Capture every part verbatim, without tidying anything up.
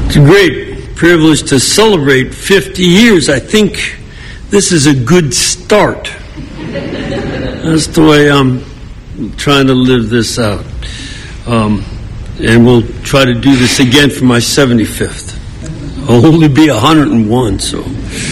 It's a great privilege to celebrate fifty years. I think this is a good start. That's the way I'm trying to live this out. Um, and we'll try to do this again for my seventy-fifth. I'll only be one hundred and one, so.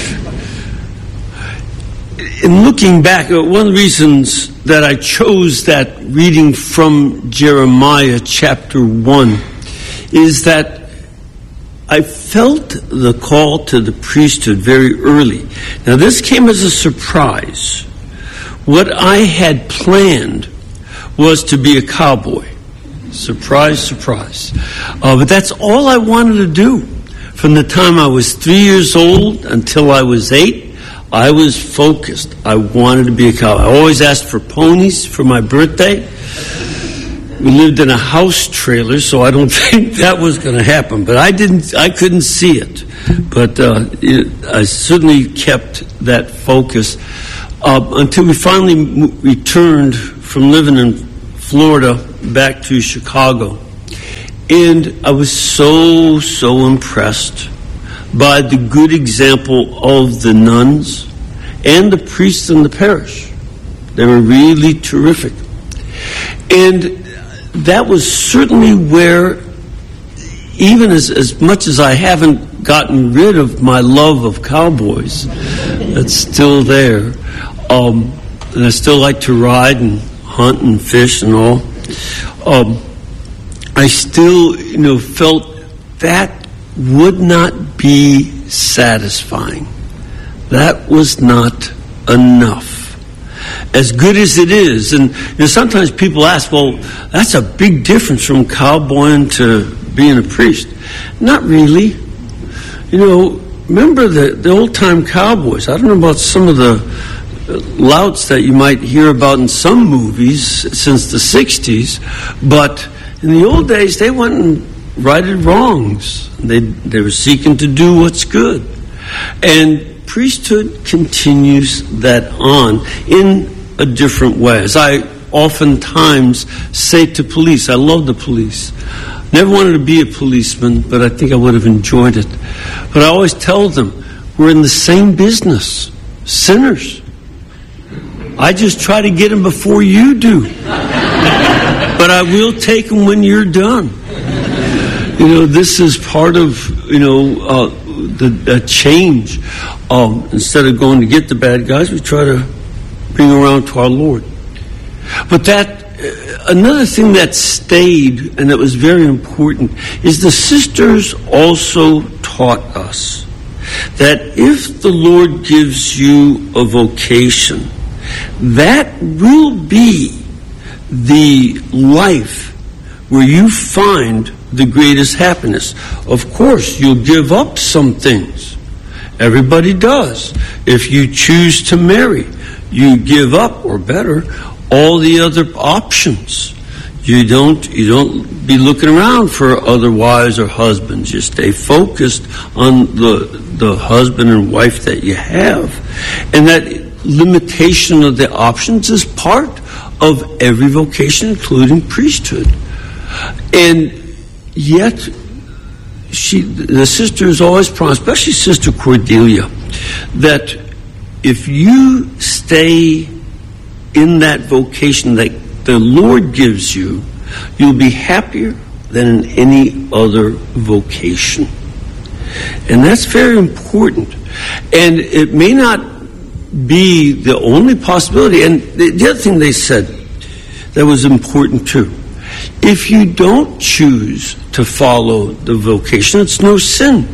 In looking back, one of the reasons that I chose that reading from Jeremiah chapter one is that I felt the call to the priesthood very early. Now, this came as a surprise. What I had planned was to be a cowboy. Surprise, surprise. Uh, but that's all I wanted to do. From the time I was three years old until I was eight, I was focused. I wanted to be a cowboy. I always asked for ponies for my birthday. We lived in a house trailer, so I don't think that was going to happen. But I didn't. I couldn't see it. But uh, it, I certainly kept that focus uh, until we finally mo- returned from living in Florida back to Chicago, and I was so so impressed by the good example of the nuns and the priests in the parish. They were really terrific. And that was certainly where, even as, as much as I haven't gotten rid of my love of cowboys, it's still there. Um, and I still like to ride and hunt and fish and all. Um, I still, you know, felt that would not be satisfying. That was not enough. As good as it is, and you know, sometimes people ask, well, that's a big difference from cowboying to being a priest. Not really. You know, remember the, the old-time cowboys. I don't know about some of the louts that you might hear about in some movies since the sixties, but in the old days, they went and righted wrongs. They they were seeking to do what's good. And priesthood continues that on in a different way. As I oftentimes say to police, I love the police. Never wanted to be a policeman, but I think I would have enjoyed it. But I always tell them, we're in the same business. Sinners. I just try to get them before you do. But I will take them when you're done. You know, this is part of, you know, uh, the, the change. Um, instead of going to get the bad guys, we try to bring around to our Lord. But that, uh, another thing that stayed and that was very important is the sisters also taught us that if the Lord gives you a vocation, that will be the life where you find the greatest happiness. Of course, you'll give up some things. Everybody does. If you choose to marry, you give up, or better, all the other options. You don't you don't be looking around for other wives or husbands. You stay focused on the the husband and wife that you have. And that limitation of the options is part of every vocation, including priesthood. And yet, she, the sisters always promised, especially Sister Cordelia, that if you stay in that vocation that the Lord gives you, you'll be happier than in any other vocation. And that's very important. And it may not be the only possibility. And the, the other thing they said that was important too, if you don't choose to follow the vocation, it's no sin.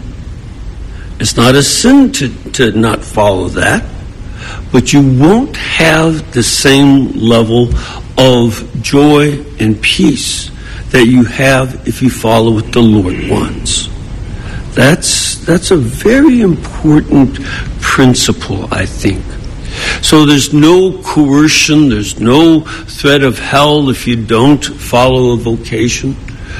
It's not a sin to, to not follow that, but you won't have the same level of joy and peace that you have if you follow what the Lord wants. That's that's a very important principle, I think. So there's no coercion, there's no threat of hell if you don't follow a vocation,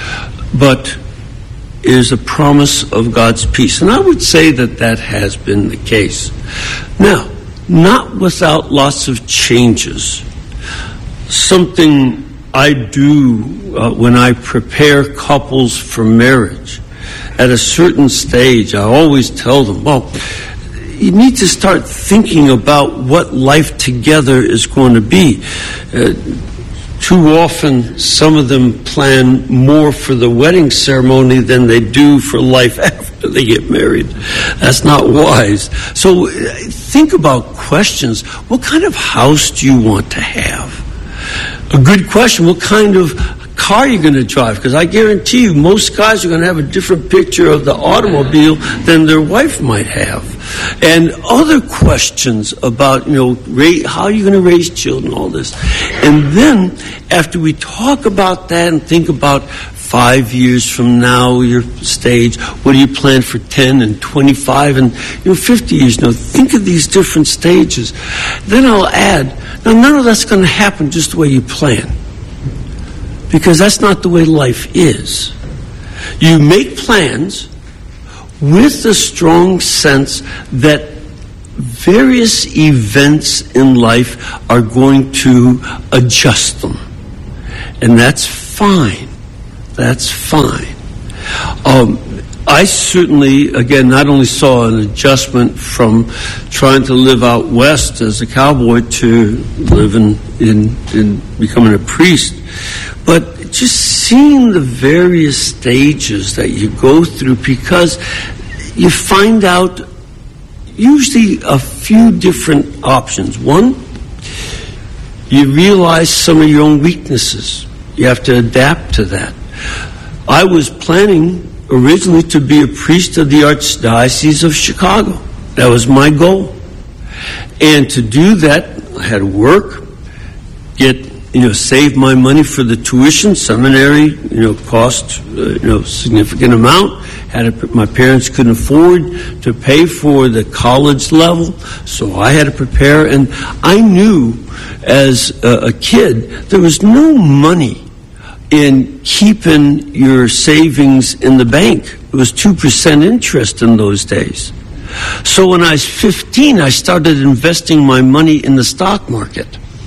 but it is a promise of God's peace. And I would say that that has been the case. Now, not without lots of changes. Something I do uh, when I prepare couples for marriage at a certain stage, I always tell them, well, you need to start thinking about what life together is going to be. Uh, too often, some of them plan more for the wedding ceremony than they do for life after they get married. That's not wise. So think about questions. What kind of house do you want to have? A good question, what kind of car are you going to drive? Because I guarantee you, most guys are going to have a different picture of the automobile than their wife might have. And other questions about, you know, ra- how are you going to raise children, all this. And then, after we talk about that and think about five years from now, your stage, what do you plan for ten and twenty-five and, you know, fifty years? You know, think of these different stages. Then I'll add, now none of that's going to happen just the way you plan. Because that's not the way life is. You make plans with a strong sense that various events in life are going to adjust them. And that's fine. That's fine. Um, I certainly, again, not only saw an adjustment from trying to live out west as a cowboy to living in, in becoming a priest, but just seeing the various stages that you go through, because you find out usually a few different options. One, you realize some of your own weaknesses. You have to adapt to that. I was planning originally to be a priest of the Archdiocese of Chicago. That was my goal. And to do that, I had to work, get, you know, save my money for the tuition. Seminary, you know, cost, uh, you know, significant amount. Had to, my parents couldn't afford to pay for the college level, so I had to prepare. And I knew as a, a kid, there was no money in keeping your savings in the bank. It was two percent interest in those days. So when I was fifteen, I started investing my money in the stock market.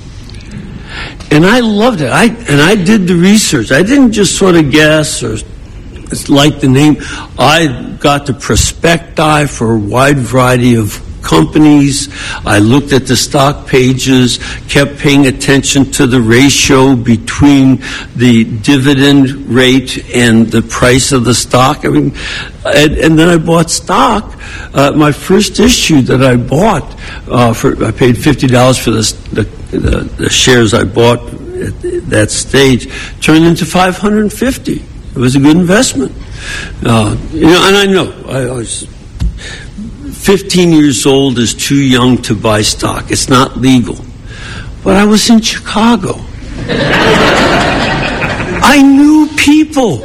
And I loved it. I and I did the research. I didn't just sort of guess or like the name. I got the prospecti for a wide variety of companies. I looked at the stock pages, kept paying attention to the ratio between the dividend rate and the price of the stock. I mean, and, and then I bought stock. Uh, my first issue that I bought, uh, for I paid fifty dollars for this, the, the, the shares I bought at that stage, turned into five hundred fifty. It was a good investment. Uh, you know, and I know I was fifteen years old is too young to buy stock. It's not legal. But I was in Chicago. I knew people.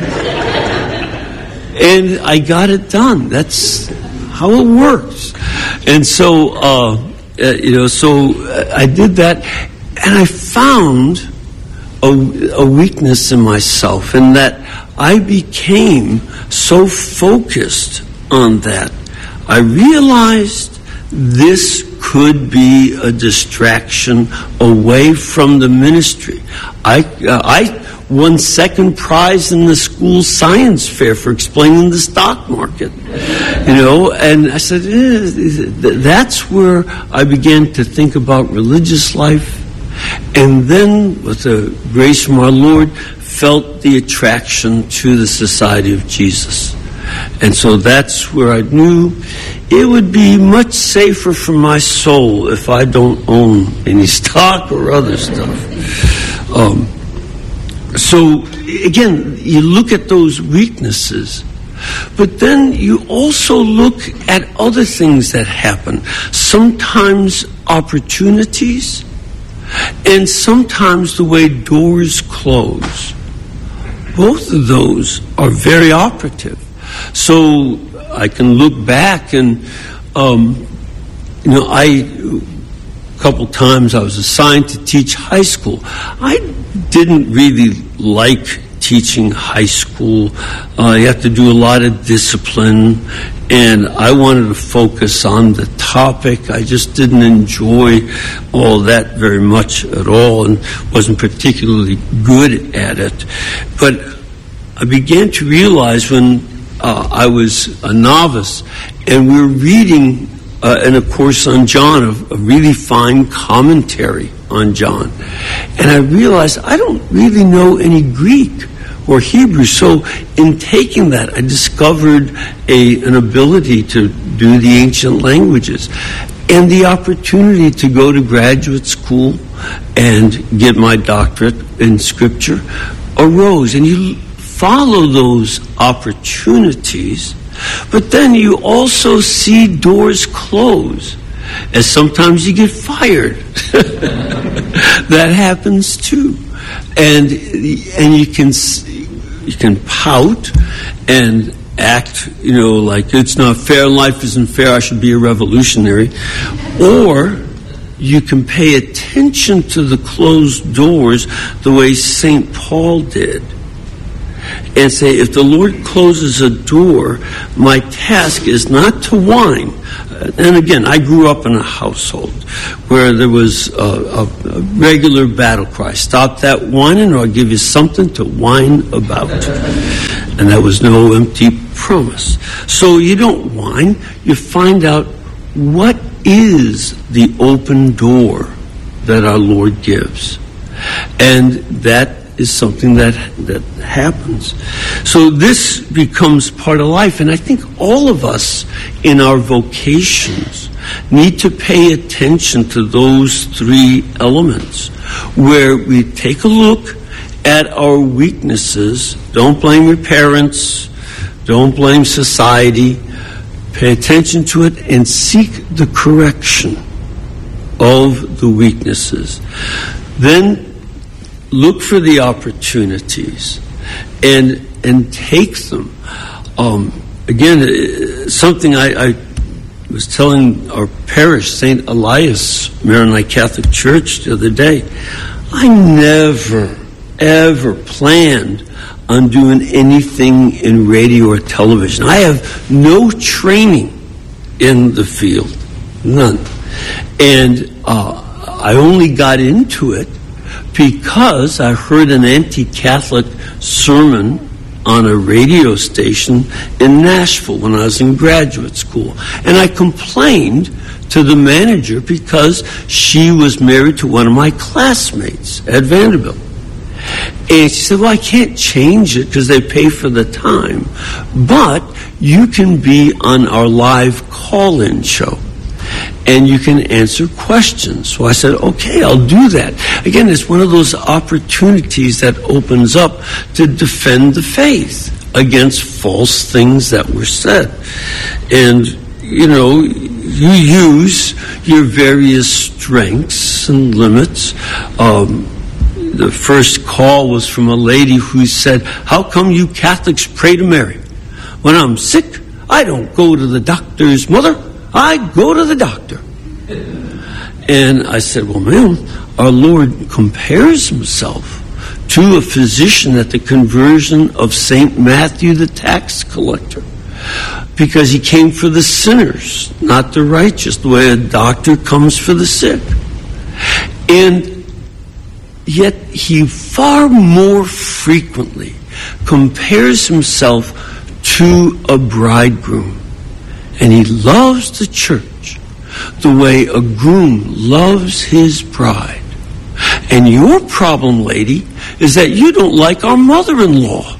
And I got it done. That's how it works. And so, uh, uh, you know, so I did that. And I found a, a weakness in myself, in that I became so focused on that. I realized this could be a distraction away from the ministry. I uh, I won second prize in the school science fair for explaining the stock market, you know, and I said, eh, that's where I began to think about religious life. And then, with the grace from our Lord, felt the attraction to the Society of Jesus. And so that's where I knew it would be much safer for my soul if I don't own any stock or other stuff. Um, so, again, you look at those weaknesses, but then you also look at other things that happen. Sometimes opportunities, and sometimes the way doors close. Both of those are very operative. So I can look back and, um, you know, I, a couple times I was assigned to teach high school. I didn't really like teaching high school. Uh, you have to do a lot of discipline, and I wanted to focus on the topic. I just didn't enjoy all that very much at all, and wasn't particularly good at it. But I began to realize when uh, I was a novice, and we were reading uh, in a course on John, a, a really fine commentary on John. And I realized I don't really know any Greek or Hebrew. So in taking that, I discovered a, an ability to do the ancient languages. And the opportunity to go to graduate school and get my doctorate in Scripture arose. And you follow those opportunities, but then you also see doors close, as sometimes you get fired. That happens too. And and you can you can pout and act, you know, like it's not fair, life isn't fair, I should be a revolutionary. Or you can pay attention to the closed doors the way Saint Paul did. And say, if the Lord closes a door, my task is not to whine. And again, I grew up in a household where there was a, a, a regular battle cry. Stop that whining or I'll give you something to whine about. And that was no empty promise. So you don't whine. You find out what is the open door that our Lord gives. And that is something that that happens. So this becomes part of life, and I think all of us in our vocations need to pay attention to those three elements, where we take a look at our weaknesses. Don't blame your parents, don't blame society, pay attention to it and seek the correction of the weaknesses. Then look for the opportunities and and take them. Um, again, something I, I was telling our parish, Saint Elias Maronite Catholic Church, the other day. I never, ever planned on doing anything in radio or television. I have no training in the field, none. And uh, I only got into it because I heard an anti-Catholic sermon on a radio station in Nashville when I was in graduate school. And I complained to the manager because she was married to one of my classmates at Vanderbilt. And she said, well, I can't change it because they pay for the time, but you can be on our live call-in show and you can answer questions. So I said, okay, I'll do that. Again, it's one of those opportunities that opens up to defend the faith against false things that were said. And, you know, you use your various strengths and limits. Um, the first call was from a lady who said, how come you Catholics pray to Mary? When I'm sick, I don't go to the doctor's mother. I go to the doctor. And I said, well, ma'am, our Lord compares himself to a physician at the conversion of Saint Matthew the tax collector, because he came for the sinners, not the righteous, the way a doctor comes for the sick. And yet he far more frequently compares himself to a bridegroom. And he loves the church the way a groom loves his bride. And your problem, lady, is that you don't like our mother-in-law.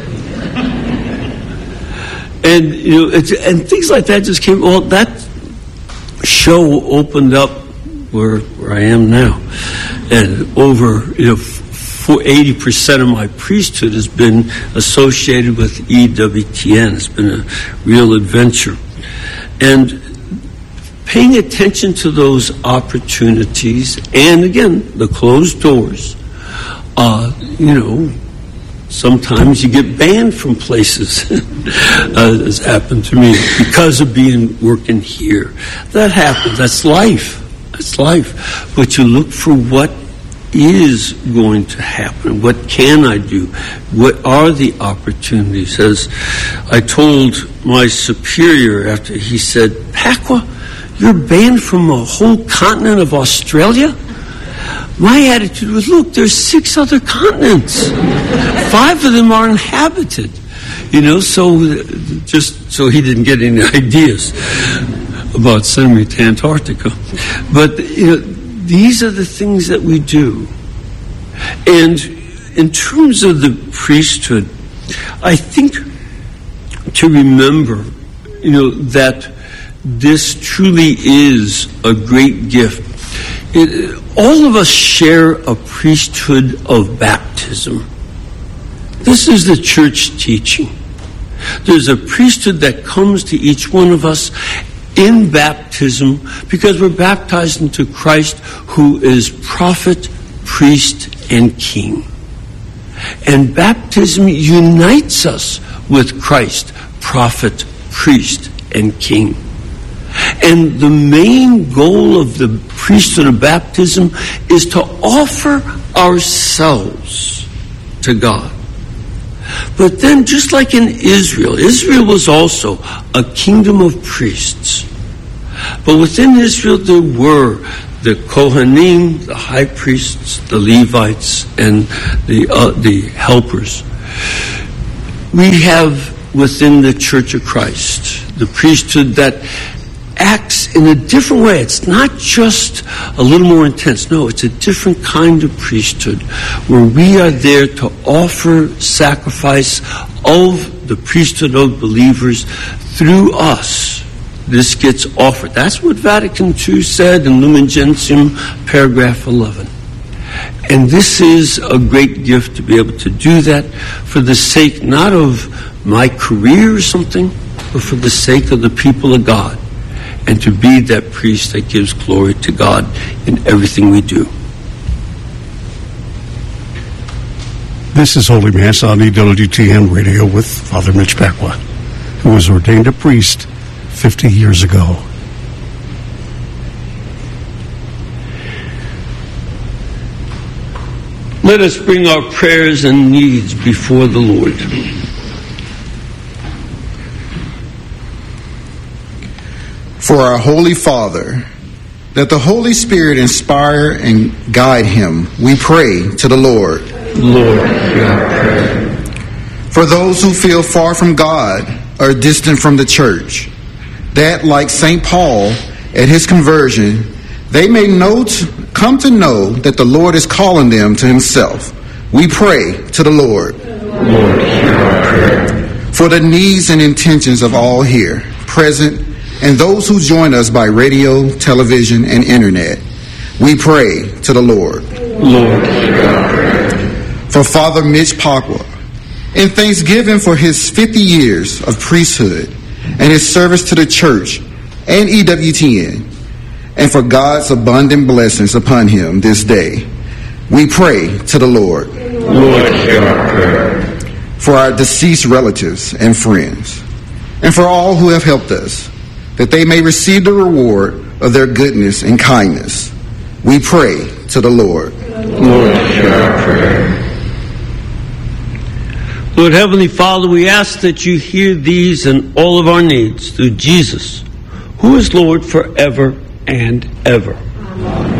And you know, it's, and things like that just came. Well, that show opened up where where I am now, and over you know, for eighty percent of my priesthood has been associated with E W T N. It's been a real adventure. And paying attention to those opportunities, and again, the closed doors, uh, you know, sometimes you get banned from places, uh, as happened to me, because of being working here. That happens. That's life. That's life. But you look for what is going to happen. What can I do? What are the opportunities? As I told my superior after, he said, Pacwa, you're banned from a whole continent of Australia? My attitude was, look, there's six other continents. Five of them are inhabited. You know, so just so he didn't get any ideas about sending me to Antarctica. But, you know, these are the things that we do. And in terms of the priesthood, I think to remember, you know, that this truly is a great gift. It, all of us share a priesthood of baptism. This is the church teaching. There's a priesthood that comes to each one of us in baptism because we're baptized into Christ, who is prophet, priest, and king. And baptism unites us with Christ, prophet, priest, and king. And the main goal of the priesthood of baptism is to offer ourselves to God. But then, just like in Israel, Israel was also a kingdom of priests. But within Israel, there were the Kohanim, the high priests, the Levites, and the uh, the helpers. We have within the Church of Christ the priesthood that acts in a different way. It's not just a little more intense. No, it's a different kind of priesthood where we are there to offer sacrifice of the priesthood of believers through us. This gets offered. That's what Vatican Two said in Lumen Gentium, paragraph eleven. And this is a great gift to be able to do that for the sake not of my career or something, but for the sake of the people of God, and to be that priest that gives glory to God in everything we do. This is Holy Mass on E W T N Radio with Father Mitch Pacwa, who was ordained a priest fifty years ago. Let us bring our prayers and needs before the Lord. For our Holy Father, that the Holy Spirit inspire and guide him, we pray to the Lord. Lord, hear our prayer. For those who feel far from God or distant from the church, that, like Saint Paul at his conversion, they may know to, come to know that the Lord is calling them to himself. We pray to the Lord. Lord, hear our prayer. For the needs and intentions of all here, present, and those who join us by radio, television, and internet, we pray to the Lord. Lord, hear our prayer. For Father Mitch Pacwa, in thanksgiving for his fifty years of priesthood and his service to the church and E W T N, and for God's abundant blessings upon him this day, we pray to the Lord. Lord, hear our prayer. For our deceased relatives and friends, and for all who have helped us, that they may receive the reward of their goodness and kindness, we pray to the Lord. Lord, hear our prayer. Lord Heavenly Father, we ask that you hear these and all of our needs through Jesus, who is Lord forever and ever. Amen.